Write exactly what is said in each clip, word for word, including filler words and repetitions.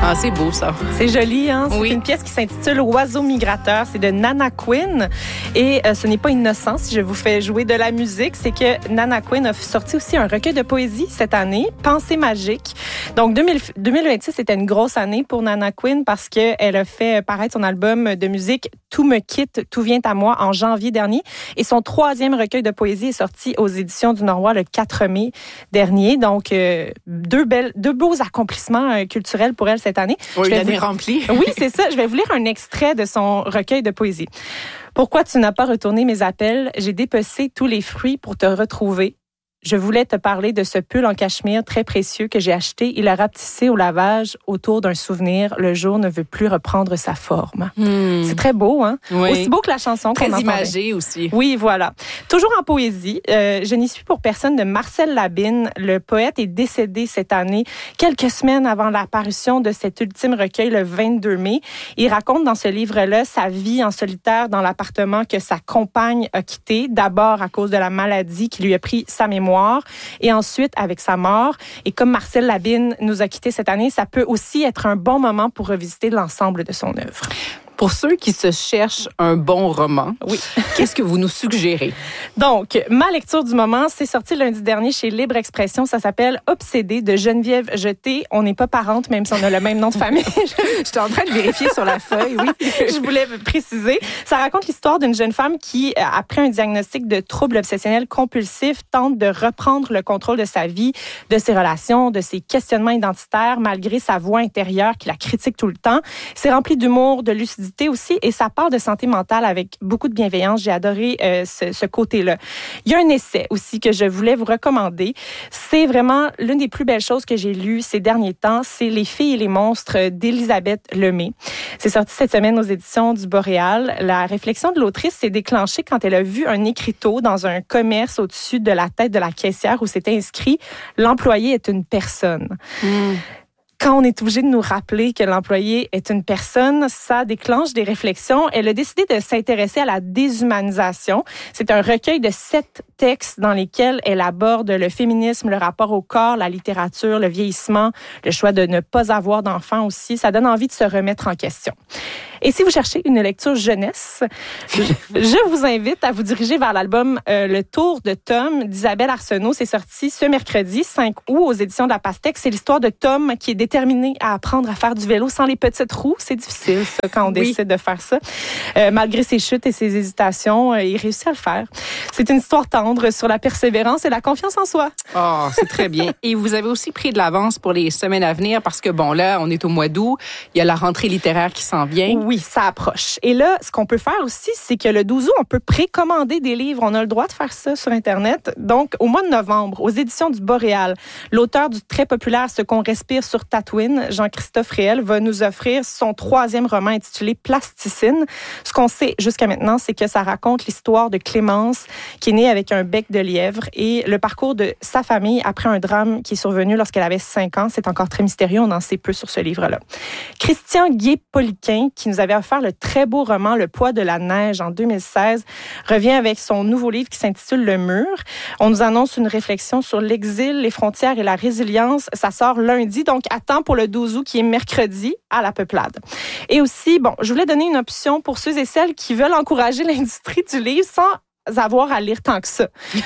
Ah, c'est beau, ça. C'est joli, hein? C'est oui. une pièce qui s'intitule Oiseau migrateur. C'est de Nana Quinn. Et euh, ce n'est pas innocent si je vous fais jouer de la musique. C'est que Nana Quinn a sorti aussi un recueil de poésie cette année, Pensée magique. Donc, deux mille, deux mille vingt-six, c'était une grosse année pour Nana Quinn parce qu'elle a fait paraître son album de musique Tout me quitte, tout vient à moi en janvier dernier. Et son troisième recueil de poésie est sorti aux éditions du Norrois le quatre mai dernier. Donc, euh, deux, belles, deux beaux accomplissements euh, culturels pour elle cette année. Oui, je vais l'année vous... remplie. Oui, c'est ça. Je vais vous lire un extrait de son recueil de poésie. Pourquoi tu n'as pas retourné mes appels? J'ai dépecé tous les fruits pour te retrouver. Je voulais te parler de ce pull en cachemire très précieux que j'ai acheté. Il a rapetissé au lavage autour d'un souvenir. Le jour ne veut plus reprendre sa forme. Hmm. C'est très beau, hein? Oui. Aussi beau que la chanson qu'on Très entendait. imagé aussi. Oui, voilà. Toujours en poésie, euh, Je n'y suis pour personne de Marcel Labine. Le poète est décédé cette année, quelques semaines avant l'apparition de cet ultime recueil le vingt-deux mai. Il raconte dans ce livre-là sa vie en solitaire dans l'appartement que sa compagne a quitté, d'abord à cause de la maladie qui lui a pris sa mémoire et ensuite avec sa mort. Et comme Marcel Labine nous a quittés cette année, ça peut aussi être un bon moment pour revisiter l'ensemble de son œuvre. Pour ceux qui se cherchent un bon roman, oui. Qu'est-ce que vous nous suggérez? Donc, ma lecture du moment, c'est sorti lundi dernier chez Libre Expression. Ça s'appelle Obsédée de Geneviève Jeté. On n'est pas parentes, même si on a le même nom de famille. J'étais en train de vérifier sur la feuille, oui. Je voulais préciser. Ça raconte l'histoire d'une jeune femme qui, après un diagnostic de trouble obsessionnel compulsif, tente de reprendre le contrôle de sa vie, de ses relations, de ses questionnements identitaires, malgré sa voix intérieure qui la critique tout le temps. C'est rempli d'humour, de lucidité aussi, et ça parle de santé mentale avec beaucoup de bienveillance. J'ai adoré euh, ce, ce côté-là. Il y a un essai aussi que je voulais vous recommander. C'est vraiment l'une des plus belles choses que j'ai lues ces derniers temps. C'est Les filles et les monstres d'Élisabeth Lemay. C'est sorti cette semaine aux éditions du Boréal. La réflexion de l'autrice s'est déclenchée quand elle a vu un écriteau dans un commerce au-dessus de la tête de la caissière où c'était inscrit « L'employé est une personne ». Mm. Quand on est obligé de nous rappeler que l'employé est une personne, ça déclenche des réflexions. Elle a décidé de s'intéresser à la déshumanisation. C'est un recueil de sept textes dans lesquels elle aborde le féminisme, le rapport au corps, la littérature, le vieillissement, le choix de ne pas avoir d'enfants aussi. Ça donne envie de se remettre en question. Et si vous cherchez une lecture jeunesse, je vous invite à vous diriger vers l'album euh, Le Tour de Tom d'Isabelle Arsenault. C'est sorti ce mercredi cinq août aux éditions de La Pastèque. C'est l'histoire de Tom qui est déterminé à apprendre à faire du vélo sans les petites roues. C'est difficile, ça, quand on oui. décide de faire ça. Euh, malgré ses chutes et ses hésitations, euh, il réussit à le faire. C'est une histoire tendre sur la persévérance et la confiance en soi. Oh, c'est très bien. Et vous avez aussi pris de l'avance pour les semaines à venir parce que, bon, là, on est au mois d'août. Il y a la rentrée littéraire qui s'en vient. Oui. Oui, ça approche. Et là, ce qu'on peut faire aussi, c'est que le douze août, on peut précommander des livres. On a le droit de faire ça sur Internet. Donc, au mois de novembre, aux éditions du Boréal, l'auteur du très populaire Ce qu'on respire sur Tatooine, Jean-Christophe Réel, va nous offrir son troisième roman intitulé Plasticine. Ce qu'on sait jusqu'à maintenant, c'est que ça raconte l'histoire de Clémence, qui est née avec un bec de lièvre, et le parcours de sa famille après un drame qui est survenu lorsqu'elle avait cinq ans. C'est encore très mystérieux. On en sait peu sur ce livre-là. Christian Gué-Poliquin, qui nous avait offert le très beau roman Le poids de la neige en deux mille seize, revient avec son nouveau livre qui s'intitule Le mur. On nous annonce une réflexion sur l'exil, les frontières et la résilience. Ça sort lundi, donc à temps pour le douze août qui est mercredi à la Peuplade. Et aussi, bon, je voulais donner une option pour ceux et celles qui veulent encourager l'industrie du livre sans avoir à lire tant que ça.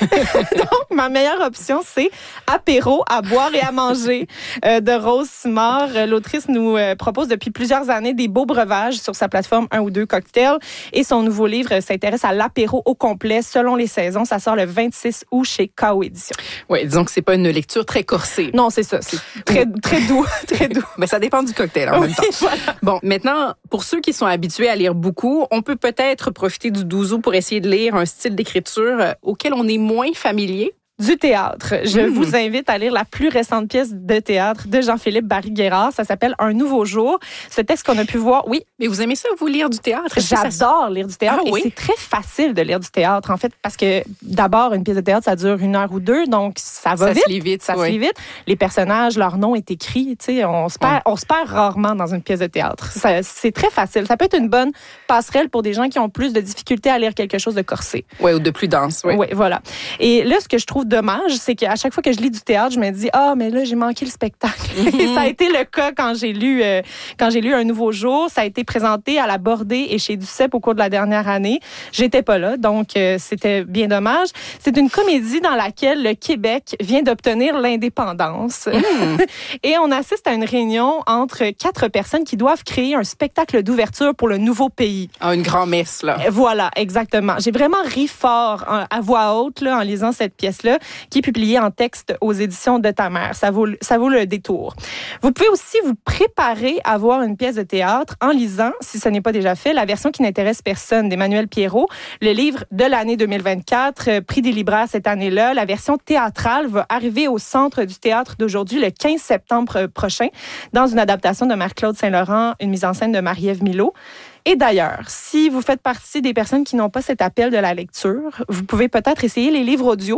Donc, ma meilleure option, c'est Apéro à boire et à manger euh, de Rose Simard. L'autrice nous euh, propose depuis plusieurs années des beaux breuvages sur sa plateforme un ou deux cocktails. Et son nouveau livre s'intéresse à l'apéro au complet selon les saisons. Ça sort le vingt-six août chez K O Éditions. Oui, disons que c'est pas une lecture très corsée. Non, c'est ça. C'est très, très doux. Très doux. Mais ça dépend du cocktail en oui, même temps. Voilà. Bon, maintenant, pour ceux qui sont habitués à lire beaucoup, on peut peut-être profiter du douze août pour essayer de lire un style d'écriture auquel on est moins familier. Du théâtre. Je mmh. vous invite à lire la plus récente pièce de théâtre de Jean-Philippe Barry-Guérard. Ça s'appelle Un nouveau jour. Ce texte qu'on a pu voir, oui. Mais vous aimez ça, vous, lire du théâtre? J'adore ça... lire du théâtre. Ah, et oui? C'est très facile de lire du théâtre, en fait, parce que d'abord, une pièce de théâtre, ça dure une heure ou deux, donc ça va ça vite. Se lit vite. Ça oui. se lit vite. Les personnages, leur nom est écrit. Tu sais, on se perd, ouais. on se perd rarement dans une pièce de théâtre. Ça, c'est très facile. Ça peut être une bonne passerelle pour des gens qui ont plus de difficultés à lire quelque chose de corsé. Oui, ou de plus dense. Oui, ouais, voilà. Et là, ce que je trouve trouve dommage, c'est qu'à chaque fois que je lis du théâtre, je me dis ah mais là j'ai manqué le spectacle. Mm-hmm. Et ça a été le cas quand j'ai lu euh, quand j'ai lu Un nouveau jour. Ça a été présenté à la Bordée et chez Duceppe au cours de la dernière année. J'étais pas là, donc euh, c'était bien dommage. C'est une comédie dans laquelle le Québec vient d'obtenir l'indépendance. Mm. Et on assiste à une réunion entre quatre personnes qui doivent créer un spectacle d'ouverture pour le nouveau pays. Ah, une grand-messe, là. Voilà, exactement. J'ai vraiment ri fort hein, à voix haute là, en lisant cette pièce-là, qui est publiée en texte aux éditions de ta mère. Ça vaut, ça vaut le détour. Vous pouvez aussi vous préparer à voir une pièce de théâtre en lisant, si ce n'est pas déjà fait, La version qui n'intéresse personne d'Emmanuel Pierrot, le livre de l'année deux mille vingt-quatre, prix des libraires cette année-là. La version théâtrale va arriver au Centre du théâtre d'aujourd'hui le quinze septembre prochain, dans une adaptation de Marc-Claude Saint-Laurent, une mise en scène de Marie-Ève Milot. Et d'ailleurs, si vous faites partie des personnes qui n'ont pas cet appel de la lecture, vous pouvez peut-être essayer les livres audio.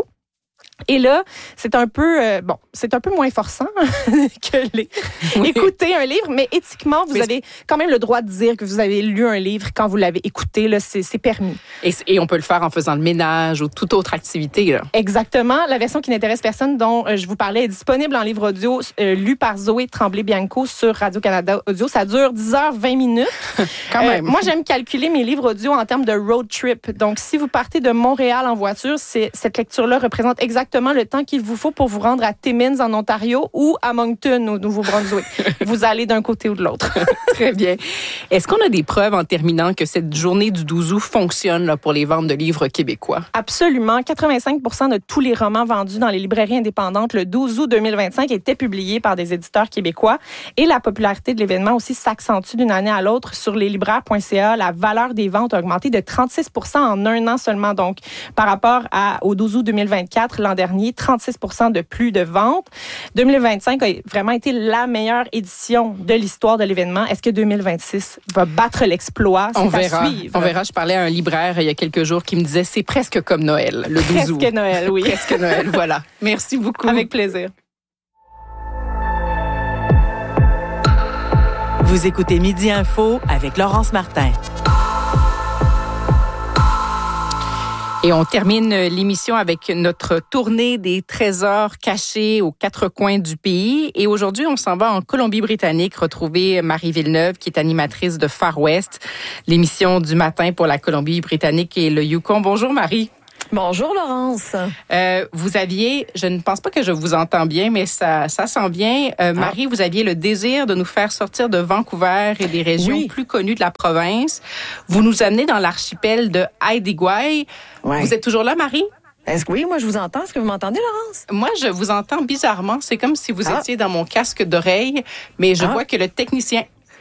Et là, c'est un peu euh, bon, c'est un peu moins forçant que lire. Oui. Écouter un livre, mais éthiquement, vous mais avez quand même le droit de dire que vous avez lu un livre quand vous l'avez écouté. Là, c'est, c'est permis. Et, et on peut le faire en faisant le ménage ou toute autre activité. Là. Exactement. La version qui n'intéresse personne, dont euh, je vous parlais, est disponible en livre audio, euh, lu par Zoé Tremblay-Bianco sur Radio-Canada Audio. Ça dure dix heures vingt minutes. Quand même. Euh, moi, j'aime calculer mes livres audio en termes de road trip. Donc, si vous partez de Montréal en voiture, c'est, cette lecture-là représente exactement le temps qu'il vous faut pour vous rendre à Timmins en Ontario ou à Moncton au Nouveau-Brunswick. Vous allez d'un côté ou de l'autre. Très bien. Est-ce qu'on a des preuves en terminant que cette journée du douze août fonctionne là, pour les ventes de livres québécois? Absolument. quatre-vingt-cinq pour cent de tous les romans vendus dans les librairies indépendantes le douze août deux mille vingt-cinq étaient publiés par des éditeurs québécois. Et la popularité de l'événement aussi s'accentue d'une année à l'autre. Sur leslibraires point c a, la valeur des ventes a augmenté de trente-six pour cent en un an seulement. Donc, par rapport à, au douze août deux mille vingt-quatre, l'an dernier, trente-six pour cent de plus de ventes. deux mille vingt-cinq a vraiment été la meilleure édition de l'histoire de l'événement. Est-ce que deux mille vingt-six va battre l'exploit? C'est on verra. à suivre. On verra. Je parlais à un libraire il y a quelques jours qui me disait c'est presque comme Noël, le douze août. Presque Noël, oui. Presque Noël, voilà. Merci beaucoup. Avec plaisir. Vous écoutez Midi Info avec Laurence Martin. Et on termine l'émission avec notre tournée des trésors cachés aux quatre coins du pays. Et aujourd'hui, on s'en va en Colombie-Britannique retrouver Marie Villeneuve, qui est animatrice de Far West, l'émission du matin pour la Colombie-Britannique et le Yukon. Bonjour Marie. Bonjour Laurence. Euh, vous aviez, je ne pense pas que je vous entends bien, mais ça, ça sent bien. Euh, Marie, ah. vous aviez le désir de nous faire sortir de Vancouver et des régions oui. plus connues de la province. Vous nous amenez dans l'archipel de Haida-Gwaii. Ouais. Vous êtes toujours là, Marie? Est-ce que oui, moi je vous entends. Est-ce que vous m'entendez, Laurence? Moi, je vous entends bizarrement. C'est comme si vous ah. étiez dans mon casque d'oreille, mais je ah. vois que le technicien...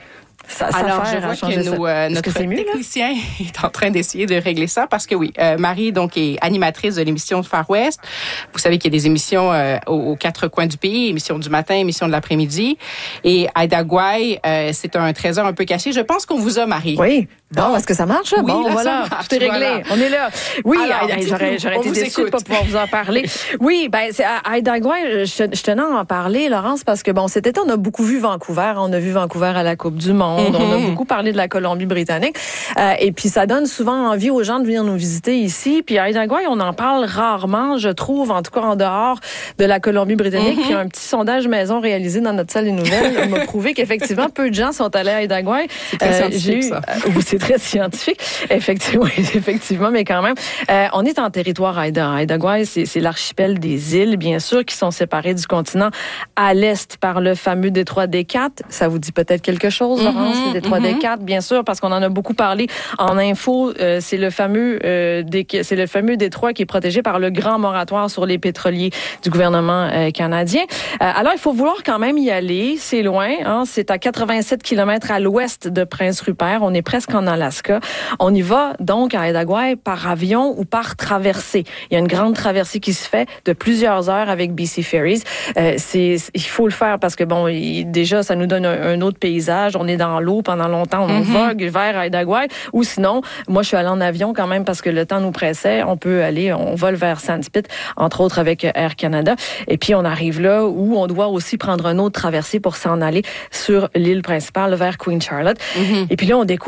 Ça, ça Alors, je vois que nous, euh, notre que mieux, technicien là? est en train d'essayer de régler ça parce que oui, euh, Marie donc est animatrice de l'émission de Far West. Vous savez qu'il y a des émissions euh, aux, aux quatre coins du pays, émission du matin, émission de l'après-midi. Et Haida-Gwaii, euh, c'est un trésor un peu caché. Je pense qu'on vous a, Marie. Oui. Bon, est-ce que ça marche? Oui, bon, là, voilà, ça marche, tout est réglé. Voilà. On est là. Oui, Alors, Aïda, j'aurais, j'aurais été déçue de pas pouvoir vous en parler. Oui, ben c'est à Haida-Gwaii, je, je tenais à en parler, Laurence, parce que bon, cet été, on a beaucoup vu Vancouver. On a vu Vancouver à la Coupe du Monde. Mm-hmm. On a beaucoup parlé de la Colombie-Britannique. Euh, et puis, ça donne souvent envie aux gens de venir nous visiter ici. Puis, à Haida-Gwaii, on en parle rarement, je trouve, en tout cas en dehors de la Colombie-Britannique. Mm-hmm. Puis, un petit sondage maison réalisé dans notre salle des nouvelles m'a prouvé qu'effectivement, peu de gens sont allés à Haida-Gwaii. C'est très euh, scientifique, ça. Euh, c'est très scientifique. Effectivement, effectivement, mais quand même, euh, on est en territoire Haida. Haida-Gwaii, c'est, c'est l'archipel des îles, bien sûr, qui sont séparées du continent à l'est par le fameux détroit des Quatre. Ça vous dit peut-être quelque chose, Laurence, mm-hmm, le détroit mm-hmm. des Quatre, bien sûr, parce qu'on en a beaucoup parlé en info. Euh, c'est le fameux, euh, des, c'est le fameux détroit qui est protégé par le grand moratoire sur les pétroliers du gouvernement euh, canadien. Euh, alors, il faut vouloir quand même y aller. C'est loin, hein, c'est à quatre-vingt-sept kilomètres à l'ouest de Prince Rupert. On est presque en Alaska. On y va donc à Haida-Gwaii par avion ou par traversée. Il y a une grande traversée qui se fait de plusieurs heures avec B C Ferries. Euh, c'est, il faut le faire parce que bon, il, déjà ça nous donne un, un autre paysage. On est dans l'eau pendant longtemps, on mm-hmm. vogue vers Haida-Gwaii. Ou sinon, moi je suis allée en avion quand même parce que le temps nous pressait. On peut aller, on vole vers Sandspit, entre autres avec Air Canada. Et puis on arrive là où on doit aussi prendre un autre traversée pour s'en aller sur l'île principale vers Queen Charlotte. Mm-hmm. Et puis là on découvre quelque chose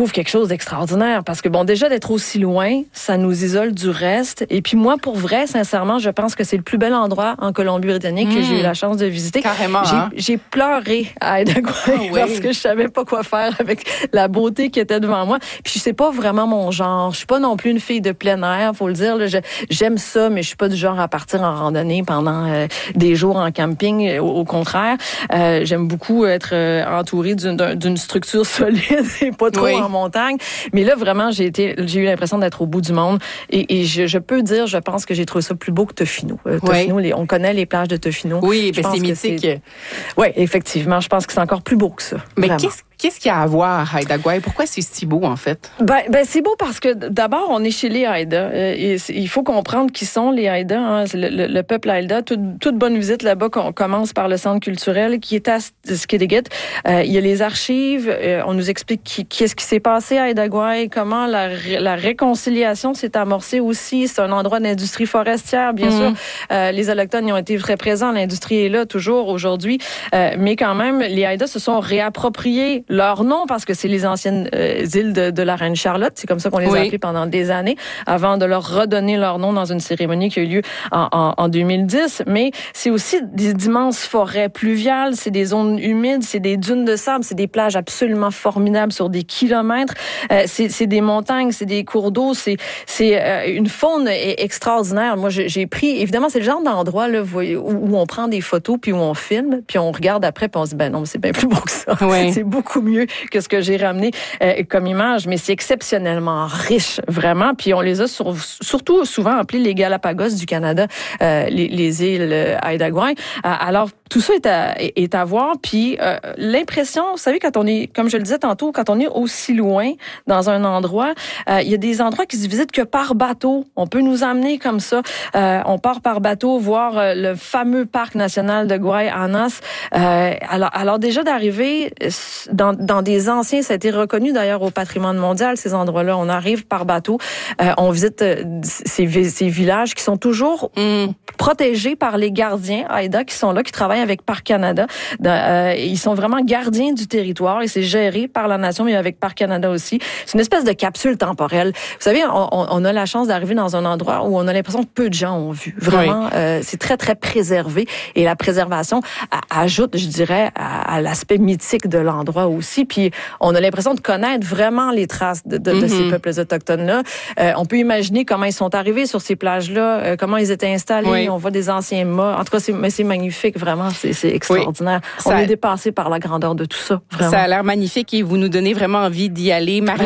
chose d'extraordinaire parce que, bon, déjà d'être aussi loin, ça nous isole du reste. Et puis moi, pour vrai, sincèrement, je pense que c'est le plus bel endroit en Colombie-Britannique mmh. que j'ai eu la chance de visiter. Carrément, j'ai, hein? j'ai pleuré à Haida Gwaii oh, oui. parce que je savais pas quoi faire avec la beauté qui était devant moi. Puis c'est pas vraiment mon genre. Je suis pas non plus une fille de plein air, faut le dire. Là. Je, j'aime ça, mais je suis pas du genre à partir en randonnée pendant euh, des jours en camping. Au, au contraire, euh, j'aime beaucoup être euh, entourée d'une, d'une structure solide et pas trop oui. en montagne. Mais là, vraiment, j'ai été, j'ai eu l'impression d'être au bout du monde. Et, et je, je peux dire, je pense que j'ai trouvé ça plus beau que Tofino. Euh, Tofino, oui. les, on connaît les plages de Tofino. Oui, ben c'est mythique. Oui, effectivement, je pense que c'est encore plus beau que ça. Mais vraiment. qu'est-ce Qu'est-ce qu'il y a à voir à Haida Gwaii? Pourquoi c'est si beau, en fait? Ben, ben c'est beau parce que, d'abord, on est chez les Haida. Euh, et il faut comprendre qui sont les Haida. Hein. Le, le, le peuple Haida. Toute, toute bonne visite là-bas, on commence par le centre culturel qui est à Skidegate. Euh, il y a les archives. Euh, on nous explique qui, qu'est-ce qui s'est passé à Haida Gwaii, comment la, la réconciliation s'est amorcée aussi. C'est un endroit d'industrie forestière, bien mmh. sûr. Euh, les Autochtones y ont été très présents. L'industrie est là toujours aujourd'hui. Euh, mais quand même, les Haida se sont réappropriés leur nom parce que c'est les anciennes euh, îles de, de la Reine Charlotte. C'est comme ça qu'on les oui. a appelées pendant des années avant de leur redonner leur nom dans une cérémonie qui a eu lieu en, en, en deux mille dix. Mais c'est aussi des immenses forêts pluviales, c'est des zones humides, c'est des dunes de sable, c'est des plages absolument formidables sur des kilomètres. Euh, c'est, c'est des montagnes, c'est des cours d'eau, c'est, c'est euh, une faune extraordinaire. Moi, j'ai, j'ai pris... Évidemment, c'est le genre d'endroit là, où, où on prend des photos puis où on filme, puis on regarde après puis on se dit, ben non, c'est bien plus beau que ça. Oui. C'est beaucoup mieux que ce que j'ai ramené euh, comme image, mais c'est exceptionnellement riche, vraiment. Puis on les a sur, surtout souvent appelés les Galapagos du Canada, euh, les, les îles Haida Gwaii. Euh, alors, tout ça est à, est à voir. Puis euh, l'impression, vous savez, quand on est, comme je le disais tantôt, quand on est aussi loin dans un endroit, euh, il y a des endroits qui se visitent que par bateau. On peut nous amener comme ça. Euh, on part par bateau voir euh, le fameux parc national de Guaymas. Euh, alors, alors déjà d'arriver dans, dans des anciens, ça a été reconnu d'ailleurs au patrimoine mondial, ces endroits-là. On arrive par bateau, euh, on visite euh, ces, ces villages qui sont toujours mm. protégés par les gardiens Haida qui sont là, qui travaillent avec Parc Canada. De, euh, ils sont vraiment gardiens du territoire et c'est géré par la nation, mais avec Parc Canada aussi. C'est une espèce de capsule temporelle. Vous savez, on, on a la chance d'arriver dans un endroit où on a l'impression que peu de gens ont vu. Vraiment, oui. euh, c'est très, très préservé. Et la préservation a, ajoute, je dirais, à, à l'aspect mythique de l'endroit aussi. Puis on a l'impression de connaître vraiment les traces de, de, mm-hmm. de ces peuples autochtones-là. Euh, on peut imaginer comment ils sont arrivés sur ces plages-là, euh, comment ils étaient installés. Oui. On voit des anciens mâts. En tout cas, c'est, mais c'est magnifique, vraiment. C'est, c'est extraordinaire. Oui. On ça, est dépassé par la grandeur de tout ça, vraiment. Ça a l'air magnifique et vous nous donnez vraiment envie d'y aller. Marie